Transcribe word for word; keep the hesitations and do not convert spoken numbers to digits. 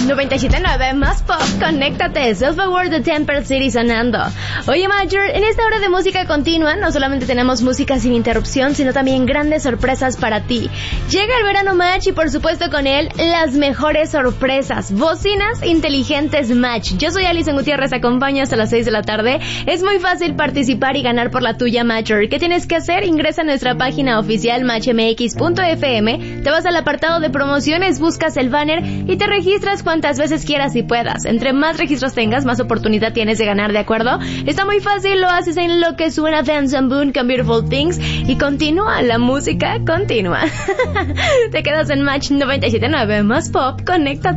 noventa y siete punto nueve más pop, conéctate, Self-Aware de Temple City sonando. Oye, Major, en esta hora de música continua no solamente tenemos música sin interrupción, sino también grandes sorpresas para ti. Llega el verano Match y por supuesto con él las mejores sorpresas, bocinas inteligentes Match. Yo soy Alison Gutiérrez, acompaño hasta las seis de la tarde. Es muy fácil participar y ganar por la tuya, Major. ¿Qué tienes que hacer? Ingresa a nuestra página oficial match m x punto f m, te vas al apartado de promociones, buscas el banner y te registras cuantas veces quieras y puedas. Entre más registros tengas, más oportunidad tienes de ganar, ¿de acuerdo? Está muy fácil, lo haces en lo que suena Dance and Boom con Beautiful Things y continúa, la música continúa. Te quedas en Match noventa y siete punto nueve más pop, conéctate.